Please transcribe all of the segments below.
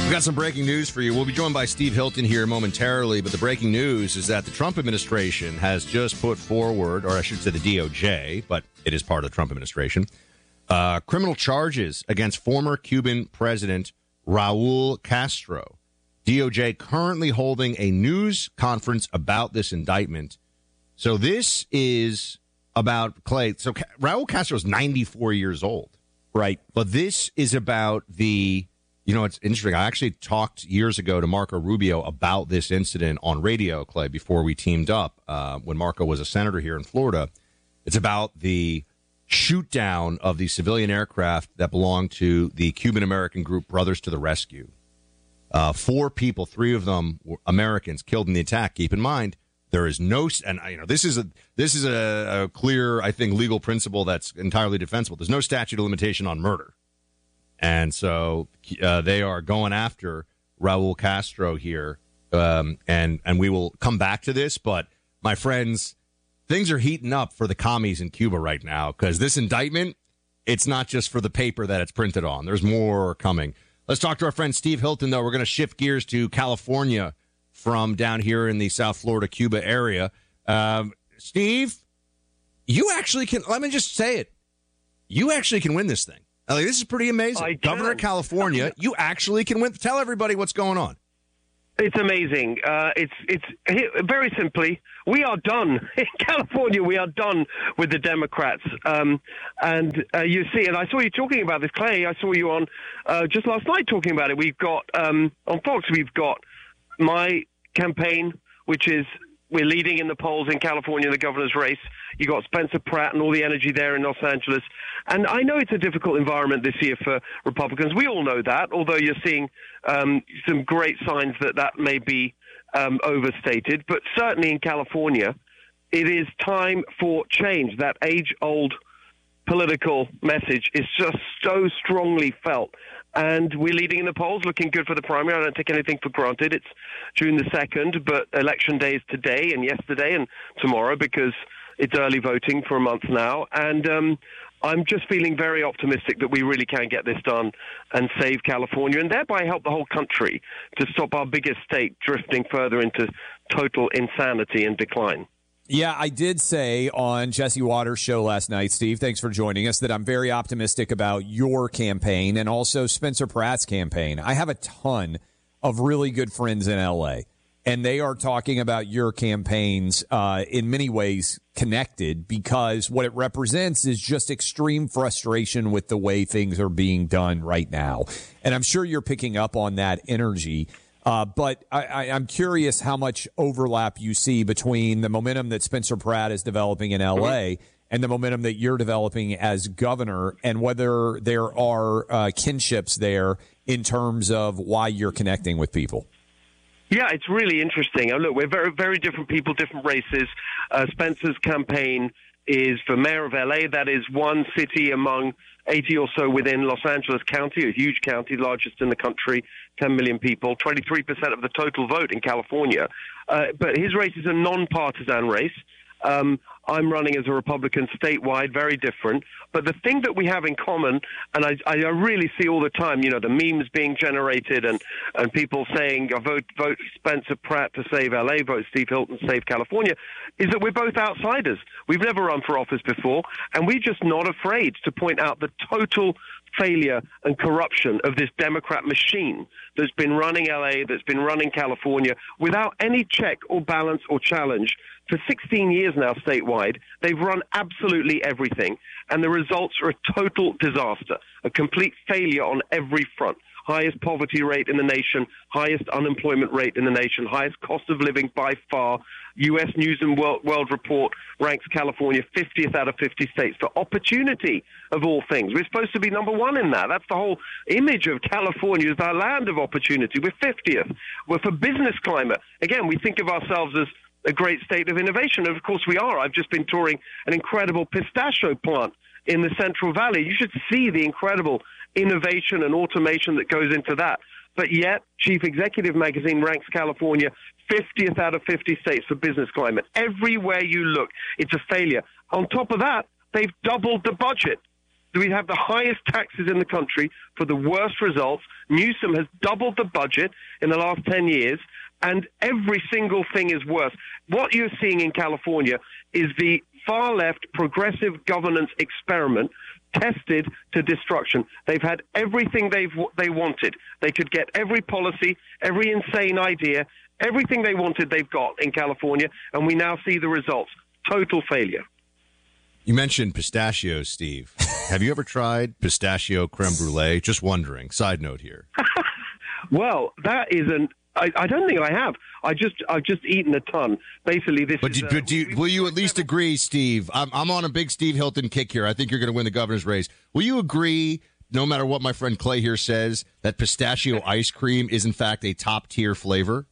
We've got some breaking news for you. We'll be joined by Steve Hilton here momentarily, but the breaking news is that the Trump administration has just put forward, or I should say the DOJ, but it is part of the Trump administration, criminal charges against former Cuban President Raul Castro. DOJ currently holding a news conference about this indictment. So this is about Clay. So Raul Castro is 94 years old. Right. But this is about the... You know, it's interesting. I actually talked years ago to Marco Rubio about this incident on radio, Clay, before we teamed up when Marco was a senator here in Florida. It's about the shoot down of the civilian aircraft that belonged to the Cuban-American group Brothers to the Rescue. 4 people, 3 of them were Americans, killed in the attack. Keep in mind, there is no, and you know, this is a clear, I think, legal principle that's entirely defensible. There's no statute of limitation on murder. And so they are going after Raul Castro here, and we will come back to this. But, my friends, things are heating up for the commies in Cuba right now because this indictment, it's not just for the paper that it's printed on. There's more coming. Let's talk to our friend Steve Hilton, though. We're going to shift gears to California from down here in the South Florida, Cuba area. Steve, you actually can, let me just say it, you actually can win this thing. Like, this is pretty amazing. Governor of California, you actually can win. Tell everybody what's going on. It's amazing. It's very simply, we are done in California. We are done with the Democrats. You see, and I saw you talking about this, Clay. I saw you on just last night talking about it. We've got on Fox. We've got my campaign, which is we're leading in the polls in California in the governor's race. You got Spencer Pratt and all the energy there in Los Angeles. And I know it's a difficult environment this year for Republicans. We all know that, although you're seeing some great signs that may be overstated. But certainly in California, it is time for change. That age-old political message is just so strongly felt. And we're leading in the polls, looking good for the primary. I don't take anything for granted. It's June the 2nd, but election day is today and yesterday and tomorrow because it's early voting for a month now. And I'm just feeling very optimistic that we really can get this done and save California and thereby help the whole country to stop our biggest state drifting further into total insanity and decline. Yeah, I did say on Jesse Waters' show last night, Steve, thanks for joining us, that I'm very optimistic about your campaign and also Spencer Pratt's campaign. I have a ton of really good friends in L.A., and they are talking about your campaigns in many ways connected because what it represents is just extreme frustration with the way things are being done right now. And I'm sure you're picking up on that energy. But I'm curious how much overlap you see between the momentum that Spencer Pratt is developing in L.A. and the momentum that you're developing as governor, and whether there are kinships there in terms of why you're connecting with people. Yeah, it's really interesting. Look, we're very, very different people, different races. Spencer's campaign is for mayor of L.A. That is one city among 80 or so within Los Angeles County, a huge county, largest in the country, 10 million people, 23% of the total vote in California. But his race is a nonpartisan race. I'm running as a Republican statewide, very different. But the thing that we have in common, and I really see all the time, you know, the memes being generated and people saying, vote Spencer Pratt to save L.A., vote Steve Hilton to save California, is that we're both outsiders. We've never run for office before, and we're just not afraid to point out the total failure and corruption of this Democrat machine that's been running L.A., that's been running California without any check or balance or challenge. For 16 years now statewide, they've run absolutely everything, and the results are a total disaster, a complete failure on every front. Highest poverty rate in the nation, highest unemployment rate in the nation, highest cost of living by far. U.S. News and World Report ranks California 50th out of 50 states for opportunity, of all things. We're supposed to be number one in that. That's the whole image of California, is our land of opportunity. We're 50th. We're for business climate. Again, we think of ourselves as a great state of innovation, and of course we are. I've just been touring an incredible pistachio plant in the Central Valley. You should see the incredible innovation and automation that goes into that. But yet, Chief Executive Magazine ranks California 50th out of 50 states for business climate. Everywhere you look, it's a failure. On top of that, they've doubled the budget. We have the highest taxes in the country for the worst results. Newsom has doubled the budget in the last 10 years, and every single thing is worse. What you're seeing in California is the far-left progressive governance experiment tested to destruction. They've had everything they wanted. They could get every policy, every insane idea, everything they wanted they've got in California, and we now see the results. Total failure. You mentioned pistachios, Steve. Have you ever tried pistachio creme brulee? Just wondering. Side note here. Well, that isn't. I don't think I have. I've just eaten a ton. Basically, this. But will you at least agree, Steve? I'm on a big Steve Hilton kick here. I think you're going to win the governor's race. Will you agree, no matter what my friend Clay here says, that pistachio ice cream is in fact a top tier flavor?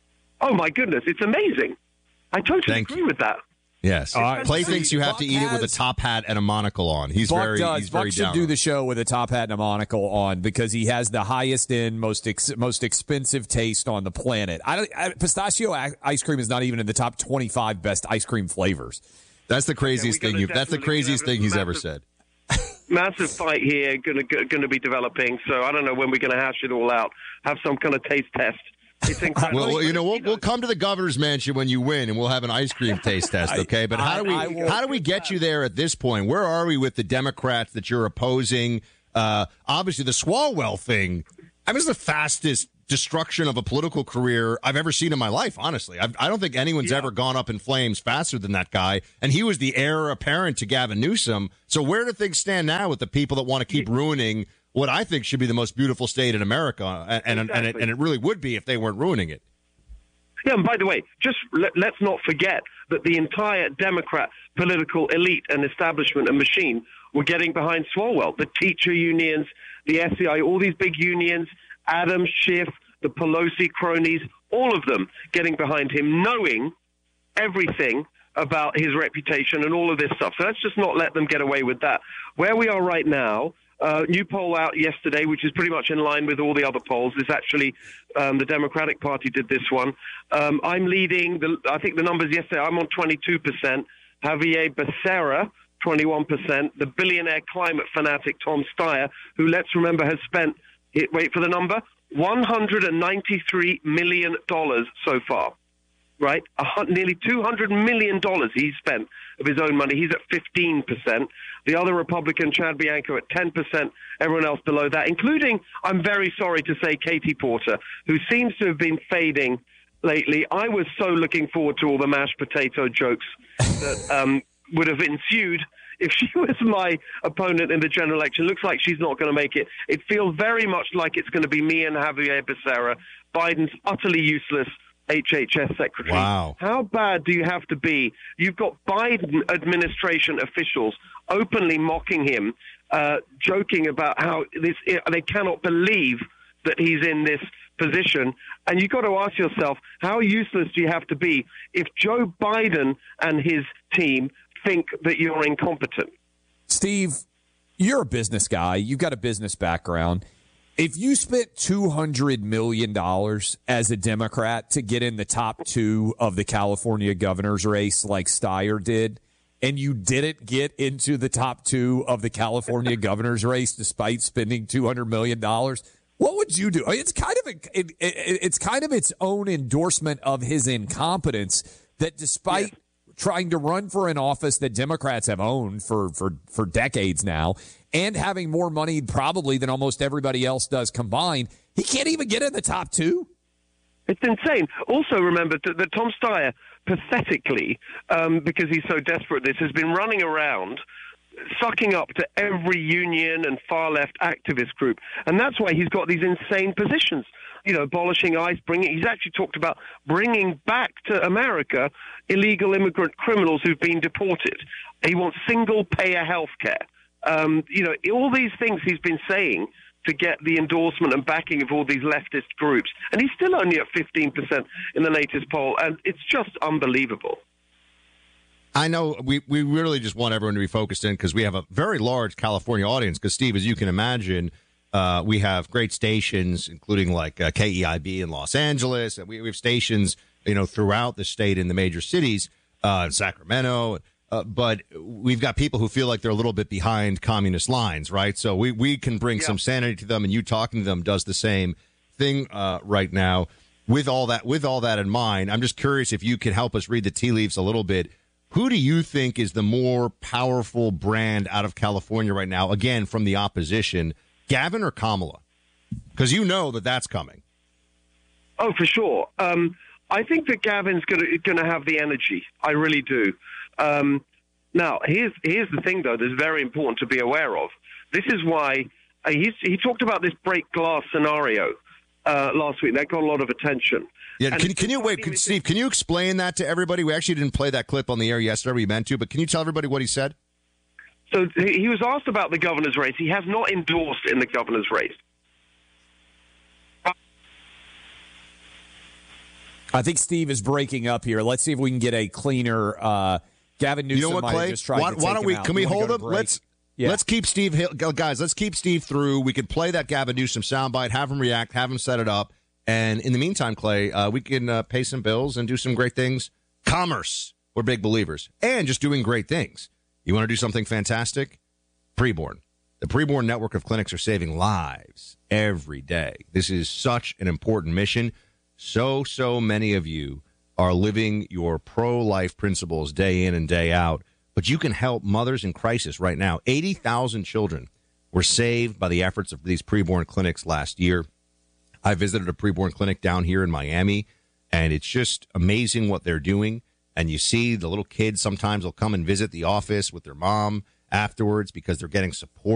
Oh my goodness, it's amazing. I totally agree with that. Yes. Clay thinks you have to eat it with a top hat and a monocle on. He's very Buck should do the show with a top hat and a monocle on because he has the highest end, most expensive taste on the planet. Pistachio ice cream is not even in the top 25 best ice cream flavors. That's the craziest thing. That's the craziest thing he's ever said. Massive fight here, going to be developing. So I don't know when we're going to hash it all out. Have some kind of taste test. It's incredible. Well, you know, we'll come to the governor's mansion when you win, and we'll have an ice cream taste test, okay? But how do we get you there at this point? Where are we with the Democrats that you're opposing? Obviously, the Swalwell thing, I mean, it's the fastest destruction of a political career I've ever seen in my life, honestly. I don't think anyone's ever gone up in flames faster than that guy, and he was the heir apparent to Gavin Newsom. So where do things stand now with the people that want to keep ruining what I think should be the most beautiful state in America, and it really would be if they weren't ruining it. Yeah, and by the way, just let's not forget that the entire Democrat political elite and establishment and machine were getting behind Swalwell. The teacher unions, the SEI, all these big unions, Adams, Schiff, the Pelosi cronies, all of them getting behind him, knowing everything about his reputation and all of this stuff. So let's just not let them get away with that. Where we are right now, new poll out yesterday, which is pretty much in line with all the other polls. This actually, the Democratic Party did this one. I'm leading, I think the numbers yesterday, I'm on 22%. Javier Becerra, 21%. The billionaire climate fanatic Tom Steyer, who, let's remember, has spent, wait for the number, $193 million so far. Right? Nearly $200 million he's spent of his own money. He's at 15%. The other Republican, Chad Bianco, at 10%. Everyone else below that, including, I'm very sorry to say, Katie Porter, who seems to have been fading lately. I was so looking forward to all the mashed potato jokes that would have ensued if she was my opponent in the general election. Looks like she's not going to make it. It feels very much like it's going to be me and Javier Becerra. Biden's utterly useless HHS secretary. Wow. How bad do you have to be? You've got Biden administration officials openly mocking him, joking about how they cannot believe that he's in this position. And you've got to ask yourself, how useless do you have to be if Joe Biden and his team think that you're incompetent? Steve, you're a business guy. You've got a business background. If you spent $200 million as a Democrat to get in the top two of the California governor's race like Steyer did, and you didn't get into the top two of the California governor's race despite spending $200 million, what would you do? It's kind of its own endorsement of his incompetence that despite trying to run for an office that Democrats have owned for decades now, and having more money probably than almost everybody else does combined, he can't even get in the top two? It's insane. Also, remember that Tom Steyer, pathetically, because he's so desperate, has been running around sucking up to every union and far-left activist group. And that's why he's got these insane positions. You know, abolishing ICE, he's actually talked about bringing back to America illegal immigrant criminals who've been deported. He wants single-payer health care. All these things he's been saying to get the endorsement and backing of all these leftist groups. And he's still only at 15% in the latest poll, and it's just unbelievable. I know we really just want everyone to be focused in because we have a very large California audience. Because, Steve, as you can imagine, we have great stations, including like KEIB in Los Angeles. And we have stations, throughout the state in the major cities, Sacramento, but we've got people who feel like they're a little bit behind communist lines, right? So we can bring some sanity to them, and you talking to them does the same thing right now. With all that in mind, I'm just curious if you could help us read the tea leaves a little bit. Who do you think is the more powerful brand out of California right now? Again, from the opposition, Gavin or Kamala? Because you know that's coming. Oh, for sure. I think that Gavin's going to have the energy. I really do. Now, here's the thing, though, that's very important to be aware of. This is why he talked about this break glass scenario last week. That got a lot of attention. Yeah, can you wait, Steve? Can you explain that to everybody? We actually didn't play that clip on the air yesterday. We meant to, but can you tell everybody what he said? So he was asked about the governor's race. He has not endorsed in the governor's race. I think Steve is breaking up here. Let's see if we can get a cleaner. Gavin Newsom. You know what, Clay? Why don't we? Can we hold him? Let's keep Steve. Guys, let's keep Steve through. We could play that Gavin Newsom soundbite, have him react, have him set it up, and in the meantime, Clay, we can pay some bills and do some great things. Commerce, we're big believers, and just doing great things. You want to do something fantastic? Preborn. The Preborn network of clinics are saving lives every day. This is such an important mission. So many of you are living your pro-life principles day in and day out, but you can help mothers in crisis right now. 80,000 children were saved by the efforts of these preborn clinics last year. I visited a preborn clinic down here in Miami, and it's just amazing what they're doing. And you see the little kids sometimes will come and visit the office with their mom afterwards because they're getting support.